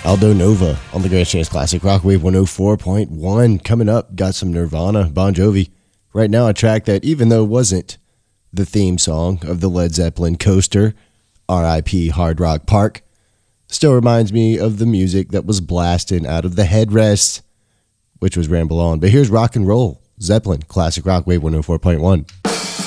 Aldo Nova on the Grand Chance Classic Rock Wave 104.1. Coming up, got some Nirvana, Bon Jovi. Right now, a track that, even though it wasn't the theme song of the Led Zeppelin Coaster, R.I.P. Hard Rock Park, still reminds me of the music that was blasting out of the headrest, which was Ramble On. But here's Rock and Roll, Zeppelin, Classic Rock Wave 104.1.